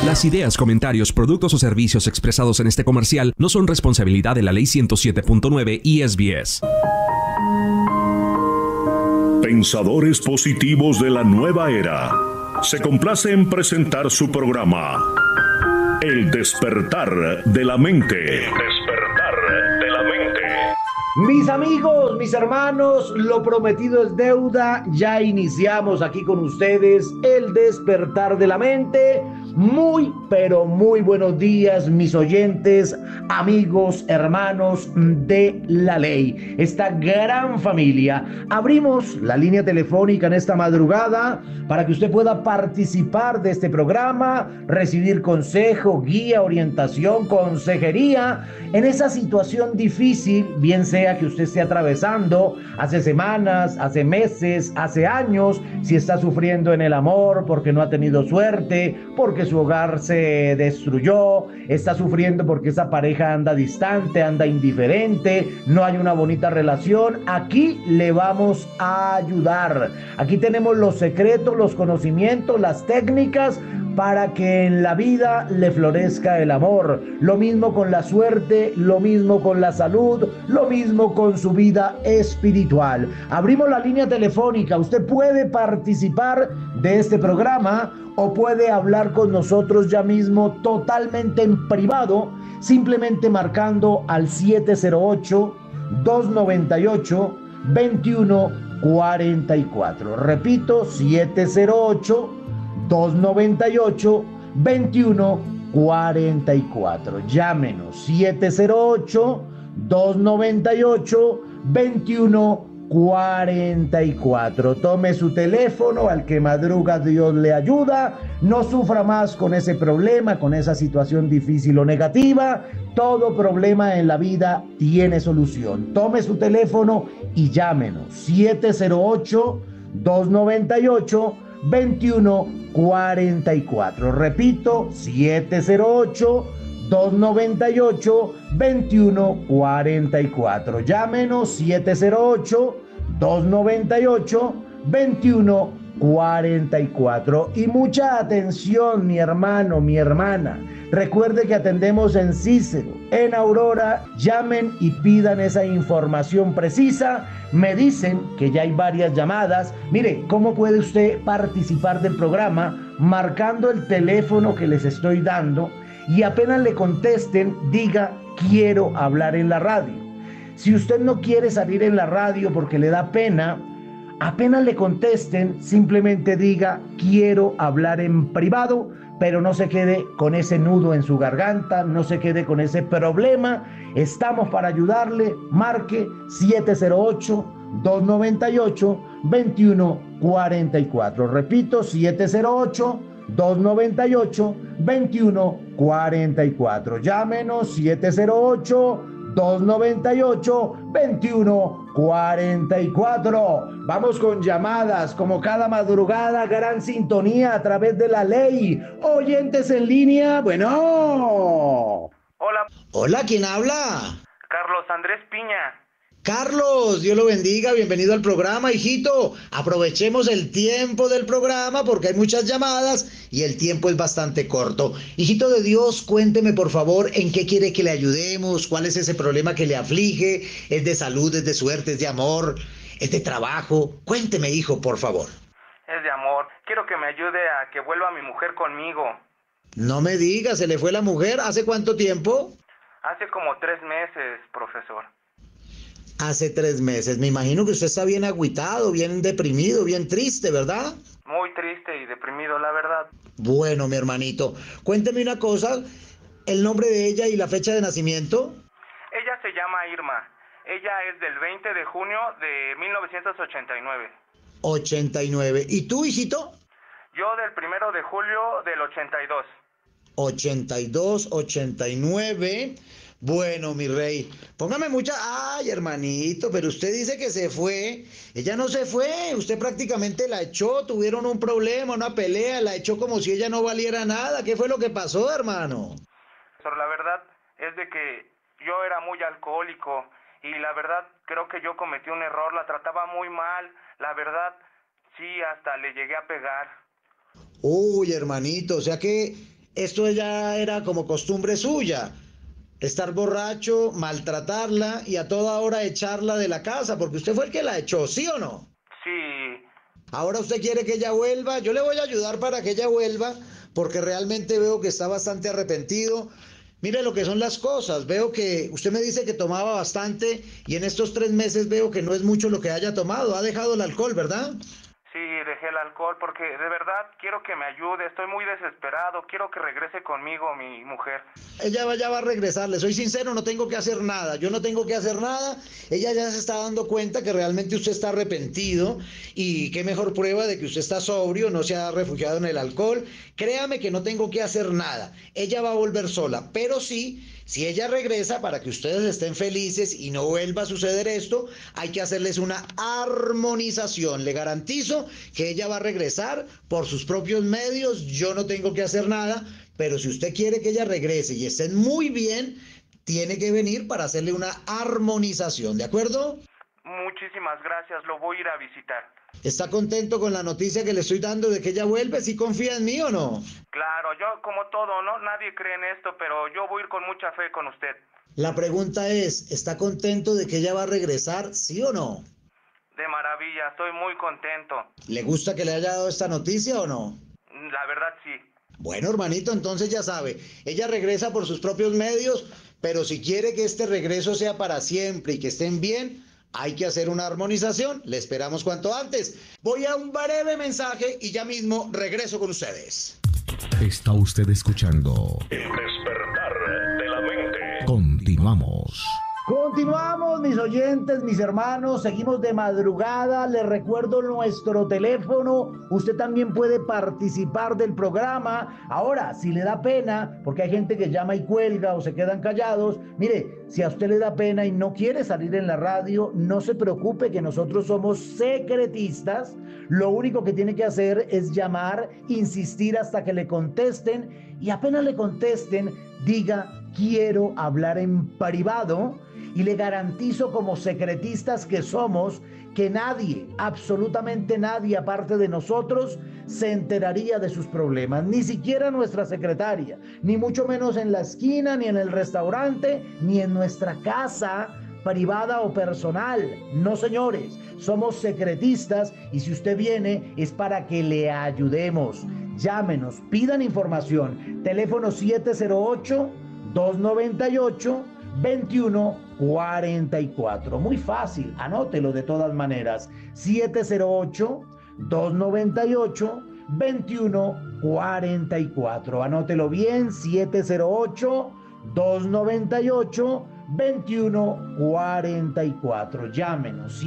Las ideas, comentarios, productos o servicios expresados en este comercial no son responsabilidad de la Ley 107.9 y SBS. Pensadores positivos de la nueva era. Se complace en presentar su programa El despertar de la mente. El despertar de la mente. Mis amigos, mis hermanos, lo prometido es deuda. Ya iniciamos aquí con ustedes El despertar de la mente. Muy, pero muy buenos días, mis oyentes, amigos, hermanos de la ley, esta gran familia. Abrimos la línea telefónica en esta madrugada para que usted pueda participar de este programa, recibir consejo, guía, orientación, consejería en esa situación difícil, bien sea que usted esté atravesando hace semanas, hace meses, hace años, si está sufriendo en el amor porque no ha tenido suerte, porque su hogar se destruyó, está sufriendo porque esa pareja anda distante, anda indiferente, no hay una bonita relación. Aquí le vamos a ayudar. Aquí tenemos los secretos, los conocimientos, las técnicas para que en la vida le florezca el amor. Lo mismo con la suerte, lo mismo con la salud, lo mismo con su vida espiritual. Abrimos la línea telefónica. Usted puede participar de este programa o puede hablar con nosotros ya mismo totalmente en privado, simplemente marcando al 708-298-2144. Repito, 708-298-2144. Llámenos, 708-298-2144. Tome su teléfono, al que madruga Dios le ayuda. No sufra más con ese problema, con esa situación difícil o negativa. Todo problema en la vida tiene solución. Tome su teléfono y llámenos, 708-298-2144. Repito, 708-298-2144. Llámenos, 708-298-2144. Y mucha atención, mi hermano, mi hermana. Recuerde que atendemos en Cícero, en Aurora. Llamen y pidan esa información precisa. Me dicen que ya hay varias llamadas. Mire, ¿cómo puede usted participar del programa? Marcando el teléfono que les estoy dando, y apenas le contesten, diga: quiero hablar en la radio. Si usted no quiere salir en la radio porque le da pena, apenas le contesten, simplemente diga: quiero hablar en privado. Pero no se quede con ese nudo en su garganta, no se quede con ese problema. Estamos para ayudarle. Marque 708-298-2144. Repito, 708-298-2144. Llámenos, 708-298-2144. Vamos con llamadas, como cada madrugada, gran sintonía a través de la ley. Oyentes en línea, bueno. Hola. Hola, ¿quién habla? Carlos Andrés Piña. Carlos, Dios lo bendiga, bienvenido al programa, hijito. Aprovechemos el tiempo del programa porque hay muchas llamadas y el tiempo es bastante corto. Hijito de Dios, cuénteme por favor en qué quiere que le ayudemos, cuál es ese problema que le aflige, es de salud, es de suerte, es de amor, es de trabajo. Cuénteme, hijo, por favor. Es de amor. Quiero que me ayude a que vuelva mi mujer conmigo. No me diga, ¿se le fue la mujer? ¿Hace cuánto tiempo? Hace como 3 meses, profesor. Hace 3 meses. Me imagino que usted está bien agüitado, bien deprimido, bien triste, ¿verdad? Muy triste y deprimido, la verdad. Bueno, mi hermanito, cuénteme una cosa, el nombre de ella y la fecha de nacimiento. Ella se llama Irma. Ella es del 20 de junio de 1989. 89. ¿Y tú, hijito? Yo del 1 de julio del 82. 82, 89. Bueno, mi rey, póngame mucha... Ay, hermanito, pero usted dice que se fue. Ella no se fue, usted prácticamente la echó, tuvieron un problema, una pelea, la echó como si ella no valiera nada. ¿Qué fue lo que pasó, hermano? Pero la verdad es de que yo era muy alcohólico y la verdad creo que yo cometí un error, la trataba muy mal, la verdad sí, hasta le llegué a pegar. Uy, hermanito, o sea que esto ya era como costumbre suya, estar borracho, maltratarla y a toda hora echarla de la casa, porque usted fue el que la echó, ¿sí o no? Sí, Ahora usted quiere que ella vuelva, yo le voy a ayudar para que ella vuelva, porque realmente veo que está bastante arrepentido. Mire lo que son las cosas, veo que usted me dice que tomaba bastante y en estos 3 meses veo que no es mucho lo que haya tomado, ha dejado el alcohol, ¿verdad? sí, dejé el alcohol porque de verdad quiero que me ayude, estoy muy desesperado, quiero que regrese conmigo mi mujer. Ella ya va a regresar, le soy sincero, no tengo que hacer nada, yo no tengo que hacer nada, ella ya se está dando cuenta que realmente usted está arrepentido y qué mejor prueba de que usted está sobrio, no se ha refugiado en el alcohol, créame que no tengo que hacer nada, ella va a volver sola, pero sí, si ella regresa para que ustedes estén felices y no vuelva a suceder esto, hay que hacerles una armonización, le garantizo que ella va a regresar por sus propios medios, yo no tengo que hacer nada, pero si usted quiere que ella regrese y estén muy bien, tiene que venir para hacerle una armonización, ¿de acuerdo? Muchísimas gracias, lo voy a ir a visitar. ¿Está contento con la noticia que le estoy dando de que ella vuelve? ¿Sí confía en mí o no? Claro, yo como todo, ¿no? Nadie cree en esto, pero yo voy a ir con mucha fe con usted. La pregunta es, ¿está contento de que ella va a regresar, sí o no? De maravilla, estoy muy contento. ¿Le gusta que le haya dado esta noticia o no? La verdad sí. Bueno, hermanito, entonces ya sabe, ella regresa por sus propios medios, pero si quiere que este regreso sea para siempre y que estén bien, hay que hacer una armonización. Le esperamos cuanto antes. Voy a un breve mensaje y ya mismo regreso con ustedes. Está usted escuchando El despertar de la mente. Continuamos. Continuamos, mis oyentes, mis hermanos, seguimos de madrugada, les recuerdo nuestro teléfono, usted también puede participar del programa. Ahora, si le da pena, porque hay gente que llama y cuelga o se quedan callados, mire, si a usted le da pena y no quiere salir en la radio, no se preocupe que nosotros somos secretistas, lo único que tiene que hacer es llamar, insistir hasta que le contesten y apenas le contesten, diga, quiero hablar en privado. Y le garantizo como secretistas que somos que nadie, absolutamente nadie aparte de nosotros se enteraría de sus problemas, ni siquiera nuestra secretaria, ni mucho menos en la esquina, ni en el restaurante, ni en nuestra casa privada o personal. No, señores, somos secretistas y si usted viene es para que le ayudemos. Llámenos, pidan información. Teléfono 708-298-2144. Muy fácil, anótelo de todas maneras. 708-298-2144. Anótelo bien, 708-298-2144. Llámenos,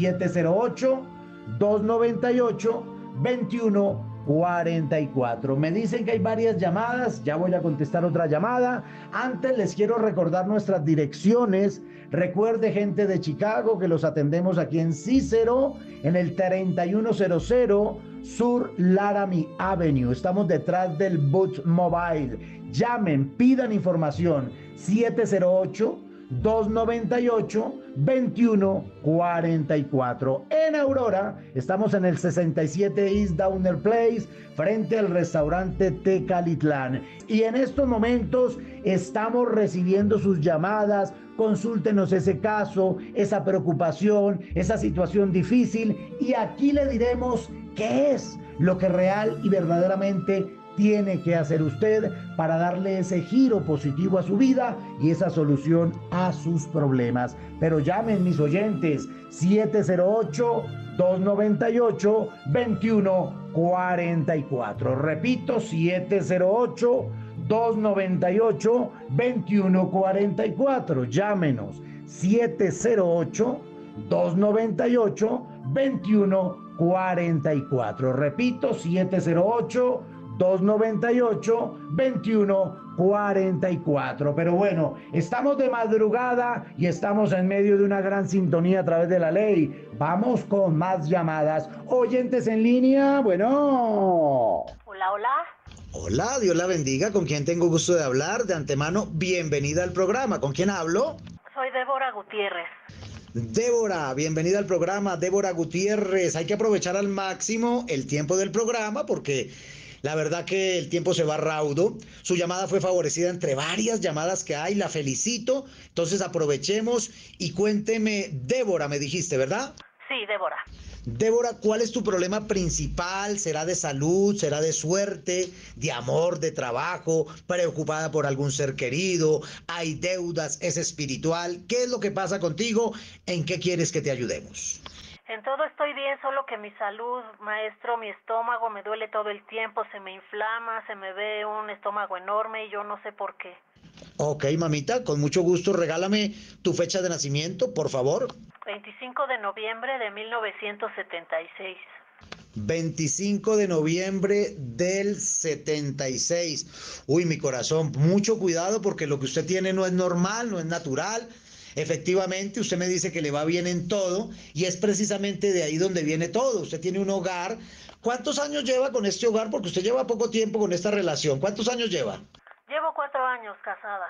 708-298-2144. Me dicen que hay varias llamadas, ya voy a contestar otra llamada. Antes les quiero recordar nuestras direcciones. Recuerde, gente de Chicago, que los atendemos aquí en Cícero, en el 3100 Sur Laramie Avenue. Estamos detrás del Boots Mobile. Llamen, pidan información. 708-298-2144. En Aurora estamos en el 67 East Downer Place, frente al restaurante Tecalitlán. Y en estos momentos estamos recibiendo sus llamadas. Consúltenos ese caso, esa preocupación, esa situación difícil, y aquí le diremos qué es lo que real y verdaderamente tiene que hacer usted para darle ese giro positivo a su vida y esa solución a sus problemas. Pero llamen, mis oyentes, 708-298-2144. Repito, 708-298-2144. Llámenos, 708-298-2144. Repito, 708-298-2144. Pero bueno, estamos de madrugada y estamos en medio de una gran sintonía a través de la ley. Vamos con más llamadas. Oyentes en línea, bueno. Hola, hola. Hola, Dios la bendiga. ¿Con quién tengo gusto de hablar? De antemano, bienvenida al programa. ¿Con quién hablo? Soy Débora Gutiérrez. Débora, bienvenida al programa. Débora Gutiérrez, hay que aprovechar al máximo el tiempo del programa porque La verdad que el tiempo se va raudo. Su llamada fue favorecida entre varias llamadas que hay. La felicito. Entonces aprovechemos y cuénteme, Débora, me dijiste, ¿verdad? Sí, Débora. Débora, ¿cuál es tu problema principal? ¿Será de salud? ¿Será de suerte? ¿De amor? ¿De trabajo? ¿Preocupada por algún ser querido? ¿Hay deudas? ¿Es espiritual? ¿Qué es lo que pasa contigo? ¿En qué quieres que te ayudemos? En todo estoy bien, solo que mi salud, maestro, mi estómago me duele todo el tiempo, se me inflama, se me ve un estómago enorme y yo no sé por qué. Ok, mamita, con mucho gusto, regálame tu fecha de nacimiento, por favor. 25 de noviembre de 1976. 25 de noviembre del 76. Uy, mi corazón, mucho cuidado porque lo que usted tiene no es normal, no es natural. Efectivamente, usted me dice que le va bien en todo y es precisamente de ahí donde viene todo. Usted tiene un hogar. ¿Cuántos años lleva con este hogar? Porque usted lleva poco tiempo con esta relación. ¿Cuántos años lleva? Llevo 4 años casada.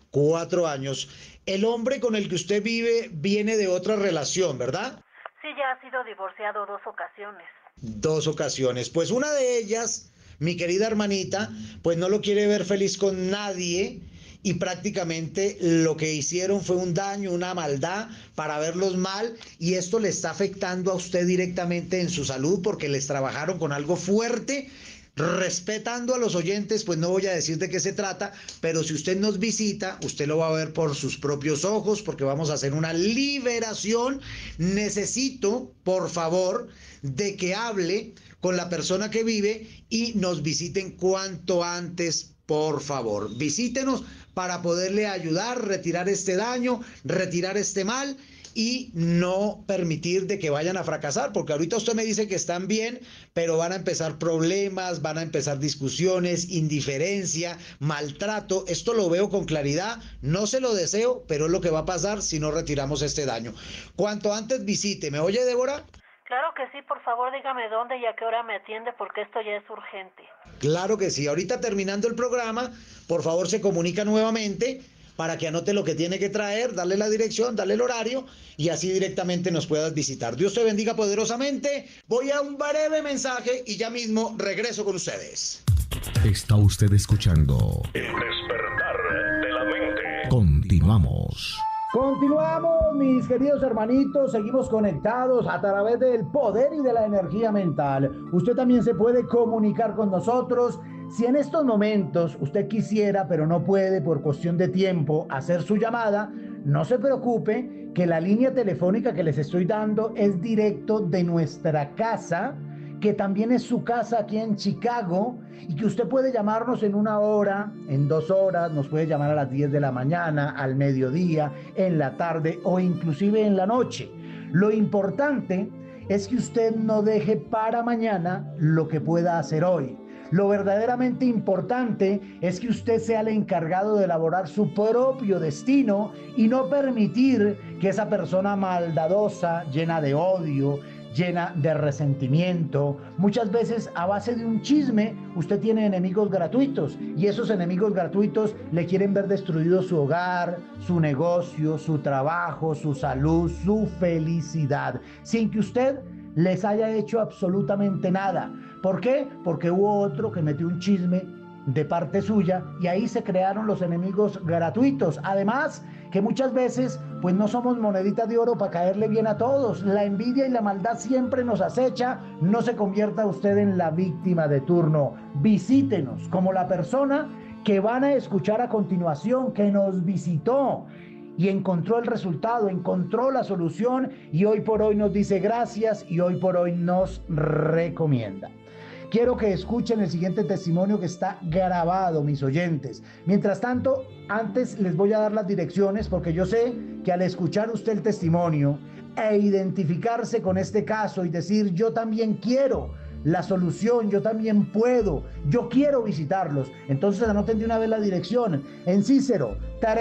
4 años. El hombre con el que usted vive viene de otra relación, ¿verdad? Sí, ya ha sido divorciado 2 ocasiones. 2 ocasiones. Pues una de ellas, mi querida hermanita, pues no lo quiere ver feliz con nadie y prácticamente lo que hicieron fue un daño, una maldad para verlos mal y esto le está afectando a usted directamente en su salud porque les trabajaron con algo fuerte. Respetando a los oyentes, pues no voy a decir de qué se trata, pero si usted nos visita, usted lo va a ver por sus propios ojos, porque vamos a hacer una liberación. Necesito, por favor, de que hable con la persona que vive y nos visiten cuanto antes, por favor. Visítenos para poderle ayudar, retirar este daño, retirar este mal y no permitir de que vayan a fracasar, porque ahorita usted me dice que están bien, pero van a empezar problemas, van a empezar discusiones, indiferencia, maltrato. Esto lo veo con claridad, no se lo deseo, pero es lo que va a pasar si no retiramos este daño. Cuanto antes visite, ¿me oye, Débora? Claro que sí, por favor dígame dónde y a qué hora me atiende porque esto ya es urgente. Claro que sí, ahorita terminando el programa, por favor se comunica nuevamente para que anote lo que tiene que traer, darle la dirección, darle el horario y así directamente nos puedas visitar. Dios te bendiga poderosamente. Voy a un breve mensaje y ya mismo regreso con ustedes. Está usted escuchando El despertar de la mente. Continuamos. Continuamos, mis queridos hermanitos, seguimos conectados a través del poder y de la energía mental. Usted también se puede comunicar con nosotros. Si en estos momentos usted quisiera, pero no puede por cuestión de tiempo, hacer su llamada, no se preocupe, que la línea telefónica que les estoy dando es directo de nuestra casa, que también es su casa aquí en Chicago, y que usted puede llamarnos en 1 hora, en 2 horas, nos puede llamar a las 10 de la mañana, al mediodía, en la tarde o inclusive en la noche. Lo importante es que usted no deje para mañana lo que pueda hacer hoy. Lo verdaderamente importante es que usted sea el encargado de elaborar su propio destino y no permitir que esa persona maldadosa, llena de odio, llena de resentimiento, muchas veces a base de un chisme, usted tiene enemigos gratuitos y esos enemigos gratuitos le quieren ver destruido su hogar, su negocio, su trabajo, su salud, su felicidad, sin que usted les haya hecho absolutamente nada. ¿Por qué? Porque hubo otro que metió un chisme de parte suya y ahí se crearon los enemigos gratuitos. Además, que muchas veces pues no somos moneditas de oro para caerle bien a todos. La envidia y la maldad siempre nos acecha. No se convierta usted en la víctima de turno. Visítenos como la persona que van a escuchar a continuación, que nos visitó y encontró el resultado, encontró la solución y hoy por hoy nos dice gracias y hoy por hoy nos recomienda. Quiero que escuchen el siguiente testimonio que está grabado, mis oyentes. Mientras tanto, antes les voy a dar las direcciones porque yo sé que al escuchar usted el testimonio e identificarse con este caso y decir yo también quiero la solución, yo también puedo, yo quiero visitarlos, entonces anoten de una vez la dirección. En Cícero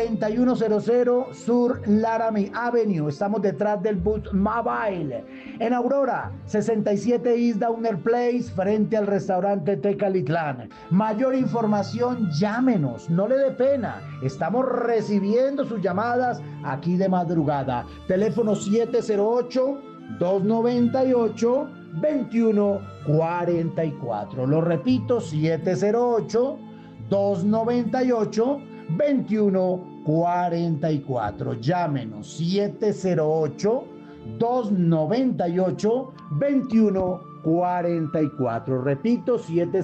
3100 Sur Laramie Avenue, estamos detrás del Booth Mobile. En Aurora 67 East Downer Place, frente al restaurante Tecalitlán. Mayor información, llámenos, no le dé pena, estamos recibiendo sus llamadas aquí de madrugada. Teléfono 708 298 708-298-2144. Lo repito, 708-298-2144. Llámenos, 708-298-2144. Repito,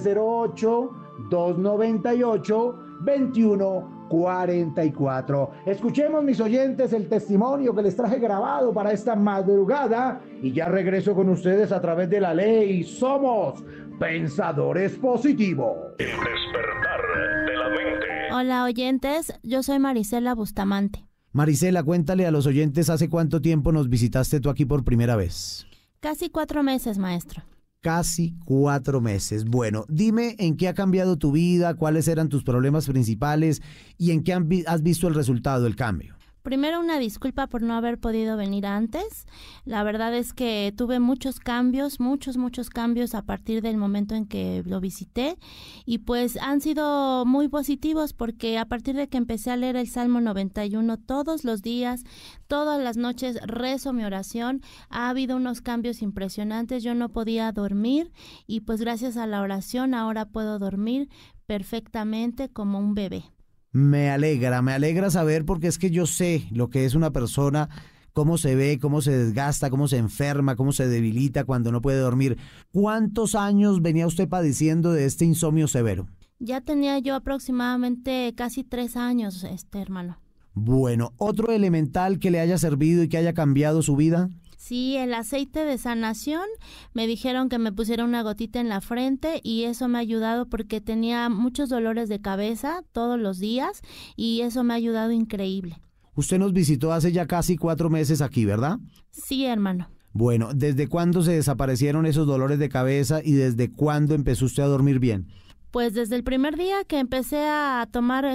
708-298-2144. Escuchemos, mis oyentes, el testimonio que les traje grabado para esta madrugada y ya regreso con ustedes a través de la ley. Somos Pensadores Positivos. El despertar de la mente. Hola, oyentes, yo soy Marisela Bustamante. Marisela, cuéntale a los oyentes hace cuánto tiempo nos visitaste tú aquí por primera vez. Casi 4 meses, maestro. Casi 4 meses. Bueno, dime en qué ha cambiado tu vida, cuáles eran tus problemas principales y en qué has visto el resultado, el cambio. Primero, una disculpa por no haber podido venir antes. La verdad es que tuve muchos cambios, muchos cambios a partir del momento en que lo visité y pues han sido muy positivos porque a partir de que empecé a leer el Salmo 91 todos los días, todas las noches rezo mi oración, ha habido unos cambios impresionantes. Yo no podía dormir y pues gracias a la oración ahora puedo dormir perfectamente como un bebé. Me alegra saber porque es que yo sé lo que es una persona, cómo se ve, cómo se desgasta, cómo se enferma, cómo se debilita cuando no puede dormir. ¿Cuántos años venía usted padeciendo de este insomnio severo? Ya tenía yo aproximadamente casi 3 años, hermano. Bueno, ¿otro elemental que le haya servido y que haya cambiado su vida? Sí, el aceite de sanación, me dijeron que me pusiera una gotita en la frente y eso me ha ayudado porque tenía muchos dolores de cabeza todos los días y eso me ha ayudado increíble. Usted nos visitó hace ya casi 4 meses aquí, ¿verdad? Sí, hermano. Bueno, ¿desde cuándo se desaparecieron esos dolores de cabeza y desde cuándo empezó usted a dormir bien? Pues desde el primer día que empecé a tomar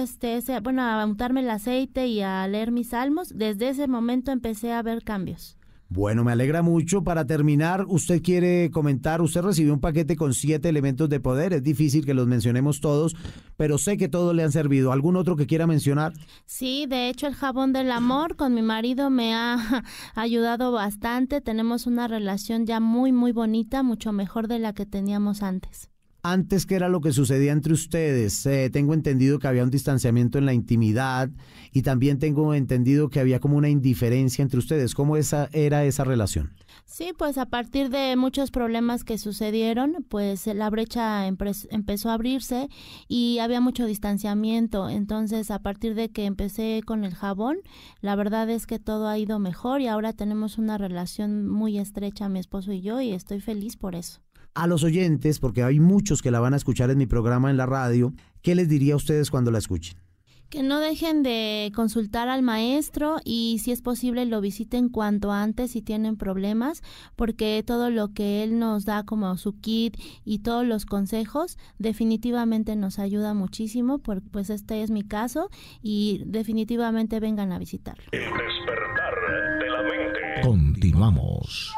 a untarme el aceite y a leer mis salmos, desde ese momento empecé a ver cambios. Bueno, me alegra mucho. Para terminar, usted quiere comentar, usted recibió un paquete con 7 elementos de poder, es difícil que los mencionemos todos, pero sé que todos le han servido. ¿Algún otro que quiera mencionar? Sí, de hecho el jabón del amor con mi marido me ha ayudado bastante, tenemos una relación ya muy bonita, mucho mejor de la que teníamos antes. Antes, ¿qué era lo que sucedía entre ustedes? Tengo entendido que había un distanciamiento en la intimidad y también tengo entendido que había como una indiferencia entre ustedes. ¿Cómo era esa relación? Sí, pues a partir de muchos problemas que sucedieron, pues la brecha empezó a abrirse y había mucho distanciamiento. Entonces, a partir de que empecé con el jabón, la verdad es que todo ha ido mejor y ahora tenemos una relación muy estrecha, mi esposo y yo, y estoy feliz por eso. A los oyentes, porque hay muchos que la van a escuchar en mi programa en la radio, ¿qué les diría a ustedes cuando la escuchen? Que no dejen de consultar al maestro y si es posible lo visiten cuanto antes si tienen problemas, porque todo lo que él nos da como su kit y todos los consejos definitivamente nos ayuda muchísimo, pues este es mi caso y definitivamente vengan a visitarlo. El despertar de la mente. Continuamos.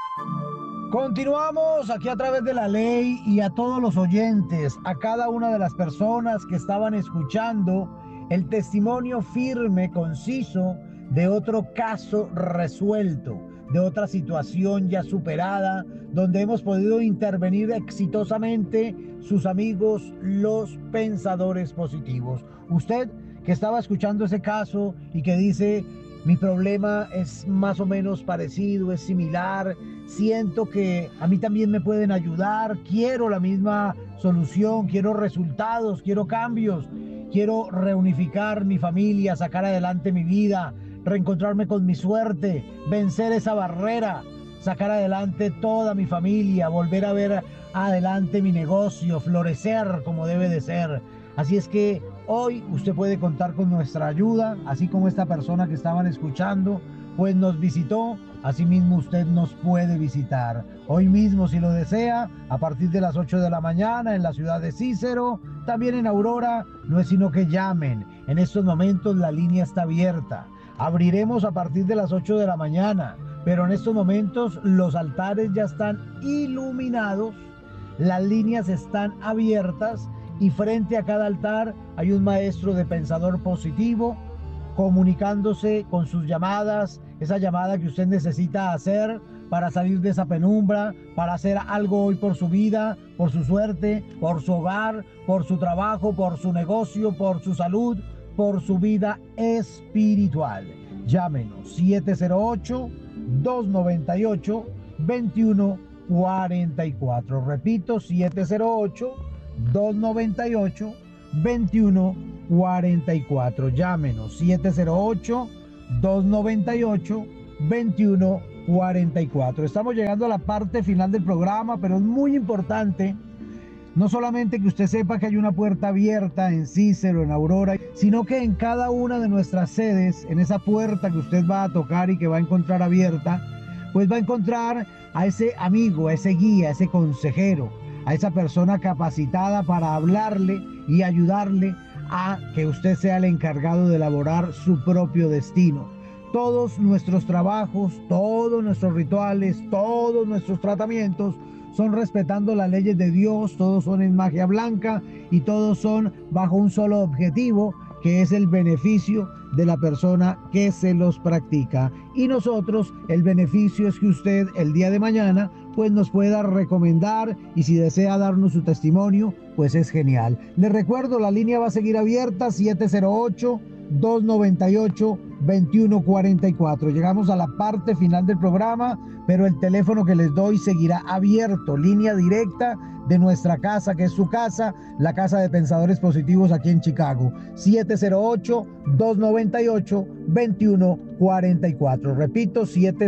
Continuamos aquí a través de la ley y a todos los oyentes, a cada una de las personas que estaban escuchando el testimonio firme, conciso de otro caso resuelto, de otra situación ya superada, donde hemos podido intervenir exitosamente sus amigos, los pensadores positivos. Usted que estaba escuchando ese caso y que dice: mi problema es más o menos parecido, es similar, siento que a mí también me pueden ayudar, quiero la misma solución, quiero resultados, quiero cambios, quiero reunificar mi familia, sacar adelante mi vida, reencontrarme con mi suerte, vencer esa barrera, sacar adelante toda mi familia, volver a ver adelante mi negocio, florecer como debe de ser. Así es que hoy usted puede contar con nuestra ayuda, así como esta persona que estaban escuchando, pues nos visitó, asimismo usted nos puede visitar. Hoy mismo, si lo desea, a partir de las 8 de la mañana en la ciudad de Cícero, también en Aurora, no es sino que llamen. En estos momentos la línea está abierta. Abriremos a partir de las 8 de la mañana, pero en estos momentos los altares ya están iluminados, las líneas están abiertas, y frente a cada altar hay un maestro de pensador positivo comunicándose con sus llamadas, esa llamada que usted necesita hacer para salir de esa penumbra, para hacer algo hoy por su vida, por su suerte, por su hogar, por su trabajo, por su negocio, por su salud, por su vida espiritual. Llámenos 708-298-2144. Repito, 708-298-2144. Llámenos 708-298-2144. Estamos llegando a la parte final del programa, pero es muy importante no solamente que usted sepa que hay una puerta abierta en Cícero, en Aurora, sino que en cada una de nuestras sedes, en esa puerta que usted va a tocar y que va a encontrar abierta, pues va a encontrar a ese amigo, a ese guía, a ese consejero, a esa persona capacitada para hablarle y ayudarle a que usted sea el encargado de elaborar su propio destino. Todos nuestros trabajos, todos nuestros rituales, todos nuestros tratamientos son respetando las leyes de Dios, todos son en magia blanca y todos son bajo un solo objetivo, que es el beneficio de la persona que se los practica. Y nosotros, el beneficio es que usted el día de mañana pues nos pueda recomendar, y si desea darnos su testimonio, pues es genial. Les recuerdo, la línea va a seguir abierta, 708-298-2144. Llegamos a la parte final del programa, pero el teléfono que les doy seguirá abierto, línea directa de nuestra casa, que es su casa, la Casa de Pensadores Positivos aquí en Chicago, 708-298-2144. Repito,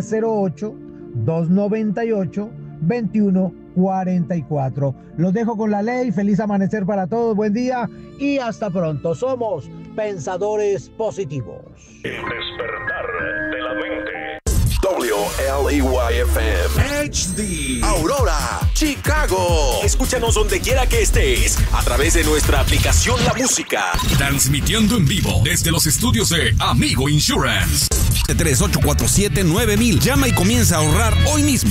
708-298-2144. Los dejo con la ley. Feliz amanecer para todos. Buen día y hasta pronto. Somos Pensadores Positivos. El despertar de la mente. WLEY-FM HD Aurora, Chicago. Escúchanos donde quiera que estés a través de nuestra aplicación La Música. Transmitiendo en vivo desde los estudios de Amigo Insurance. 3847-9000. Llama y comienza a ahorrar hoy mismo.